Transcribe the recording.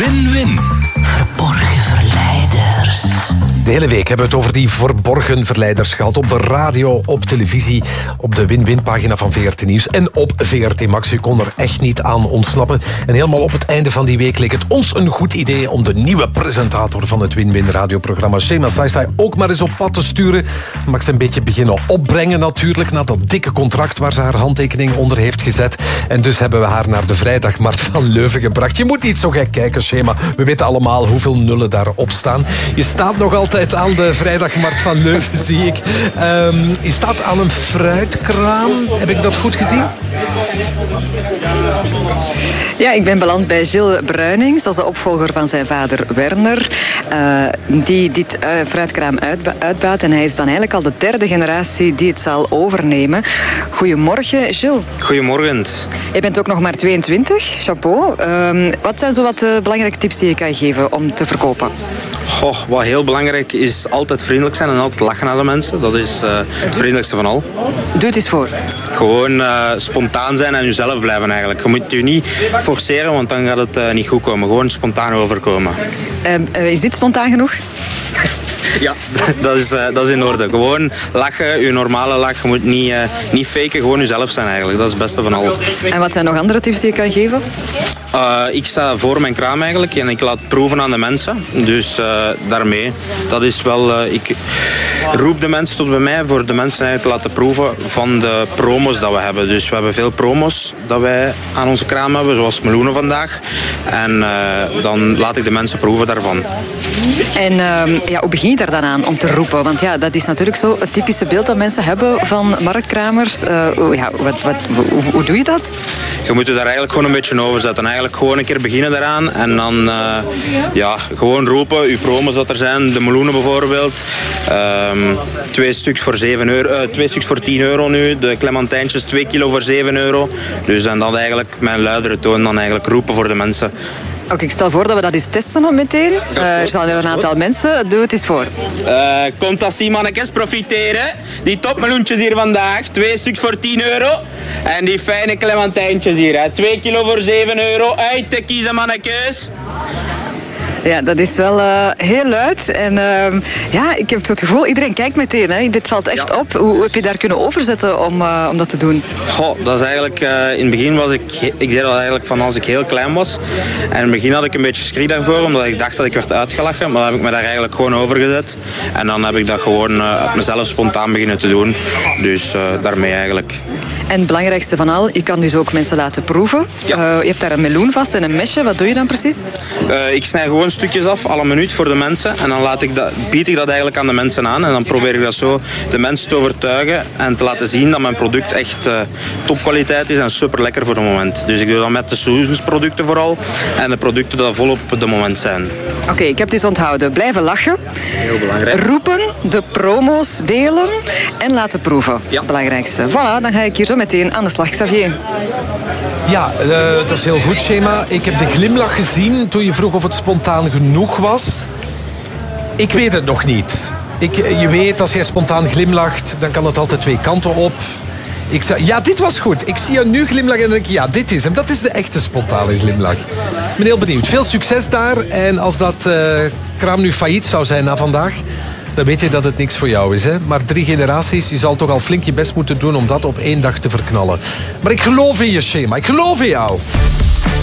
Win-win. Verborgen verleiders. De hele week hebben we het over die verborgen verleiders gehad. Op de radio, op televisie, op de Win-Win-pagina van VRT Nieuws en op VRT Max. U kon er echt niet aan ontsnappen. En helemaal op het einde van die week leek het ons een goed idee om de nieuwe presentator van het Win-Win radioprogramma, Shema Saisai, ook maar eens op pad te sturen. Max een beetje beginnen opbrengen natuurlijk, na dat dikke contract waar ze haar handtekening onder heeft gezet. En dus hebben we haar naar de vrijdagmarkt van Leuven gebracht. Je moet niet zo gek kijken, Shema. We weten allemaal hoeveel nullen daarop staan. Je staat nog altijd aan de vrijdagmarkt van Leuven, zie ik. Je staat aan een fruitkraam. Heb ik dat goed gezien? Ja, ik ben beland bij Gilles Bruinings. Dat is de opvolger van zijn vader Werner. Die dit fruitkraam uitbaat. En hij is dan eigenlijk al de derde generatie die het zal overnemen. Goedemorgen, Gilles. Goedemorgen. Je bent ook nog maar 22. Chapeau. Wat zijn zo wat de belangrijke tips die je kan geven om te verkopen? Goh, wat heel belangrijk is altijd vriendelijk zijn en altijd lachen naar de mensen. Dat is het vriendelijkste van al. Doe het eens voor. Gewoon spontaan zijn en jezelf blijven eigenlijk. Je moet je niet forceren, want dan gaat het niet goed komen. Gewoon spontaan overkomen. Is dit spontaan genoeg? Ja, dat is in orde. Gewoon lachen, je normale lach. Je moet niet faken, gewoon jezelf zijn eigenlijk. Dat is het beste van al. En wat zijn nog andere tips die je kan geven? Ik sta voor mijn kraam eigenlijk en ik laat proeven aan de mensen. Dus daarmee, dat is wel... ik roep de mensen tot bij mij voor de mensen eigenlijk te laten proeven van de promos dat we hebben. Dus we hebben veel promos dat wij aan onze kraam hebben, zoals meloenen vandaag. En dan laat ik de mensen proeven daarvan. En hoe begin je daar dan aan om te roepen? Want ja, dat is natuurlijk zo het typische beeld dat mensen hebben van marktkramers. Hoe doe je dat? Je moet je daar eigenlijk gewoon een beetje over zetten. Eigenlijk gewoon een keer beginnen daaraan. En dan gewoon roepen. Uw promos dat er zijn. De meloenen bijvoorbeeld. 2 stuks voor 7 euro. 2 stuks voor 10 euro nu. De clementijntjes 2 kilo voor 7 euro. Dus en dan eigenlijk mijn luidere toon dan eigenlijk roepen voor de mensen. Oké, ik stel voor dat we dat eens testen meteen. Er zijn er een aantal mensen. Doe het eens voor. Komt als die mannetjes profiteren. Die topmeloentjes hier vandaag. 2 stuks voor 10 euro. En die fijne clementijntjes hier. 2 kilo voor 7 euro. Uit te kiezen, mannetjes. Ja, dat is wel heel luid. En ik heb het gevoel, iedereen kijkt meteen. Hè. Dit valt echt op. Hoe heb je daar kunnen overzetten om dat te doen? Goh, dat is eigenlijk... in het begin was ik deed dat eigenlijk van als ik heel klein was. En in het begin had ik een beetje schrik daarvoor, omdat ik dacht dat ik werd uitgelachen. Maar dan heb ik me daar eigenlijk gewoon over gezet. En dan heb ik dat gewoon mezelf spontaan beginnen te doen. Dus daarmee eigenlijk. En het belangrijkste van al, je kan dus ook mensen laten proeven. Ja. Je hebt daar een meloen vast en een mesje. Wat doe je dan precies? Ik snij gewoon stukjes af, alle minuut voor de mensen. En dan bied ik dat eigenlijk aan de mensen aan. En dan probeer ik dat zo de mensen te overtuigen en te laten zien dat mijn product echt topkwaliteit is en super lekker voor het moment. Dus ik doe dat met de seizoensproducten vooral. En de producten die volop op het moment zijn. Oké, ik heb dus onthouden. Blijven lachen. Heel belangrijk. Roepen, de promo's delen en laten proeven. Ja. Het belangrijkste. Voilà, dan ga ik hier zo meteen aan de slag, Xavier. Ja, dat is heel goed, Shema. Ik heb de glimlach gezien toen je vroeg of het spontaan genoeg was. Ik weet het nog niet. Je weet, als jij spontaan glimlacht, dan kan het altijd 2 kanten op. Ja, dit was goed. Ik zie jou nu glimlachen en dan denk ik, ja, dit is hem. Dat is de echte spontane glimlach. Ik ben heel benieuwd. Veel succes daar. En als dat kraam nu failliet zou zijn na vandaag, dan weet je dat het niks voor jou is. Hè? Maar 3 generaties, je zal toch al flink je best moeten doen om dat op 1 dag te verknallen. Maar ik geloof in je, Shema. Ik geloof in jou.